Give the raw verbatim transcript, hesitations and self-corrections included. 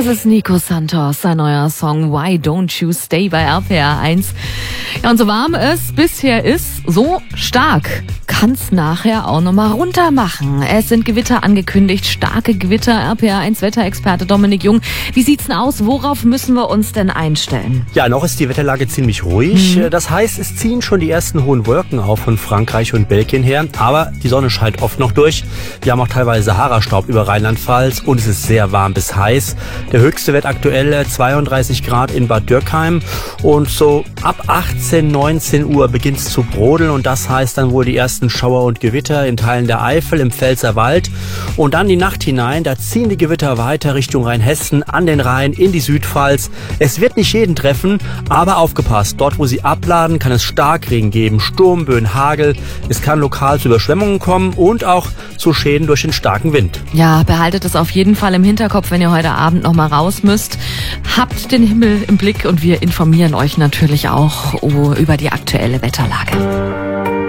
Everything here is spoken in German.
Das ist Nico Santos, sein neuer Song Why Don't You Stay bei R P R eins. Ja, und so warm es bisher ist, so stark kann's nachher auch nochmal runter machen. Es sind Gewitter angekündigt, starke Gewitter. R P R eins Wetterexperte Dominik Jung. Wie sieht's denn aus? Worauf müssen wir uns denn einstellen? Ja, noch ist die Wetterlage ziemlich ruhig. Mhm. Das heißt, es ziehen schon die ersten hohen Wolken auf von Frankreich und Belgien her. Aber die Sonne scheint oft noch durch. Wir haben auch teilweise Sahara-Staub über Rheinland-Pfalz und es ist sehr warm bis heiß. Der höchste Wert aktuell zweiunddreißig Grad in Bad Dürkheim. Und so ab achtzehn, neunzehn Uhr beginnt es zu brodeln. Und das heißt dann wohl die ersten Schauer und Gewitter in Teilen der Eifel, im Pfälzerwald. Und dann die Nacht hinein, da ziehen die Gewitter weiter Richtung Rheinhessen, an den Rhein, in die Südpfalz. Es wird nicht jeden treffen, aber aufgepasst. Dort, wo sie abladen, kann es Starkregen geben, Sturmböen, Hagel. Es kann lokal zu Überschwemmungen kommen und auch zu Schäden durch den starken Wind. Ja, behaltet es auf jeden Fall im Hinterkopf, wenn ihr heute Abend noch mal raus müsst. Habt den Himmel im Blick und wir informieren euch natürlich auch über die aktuelle Wetterlage.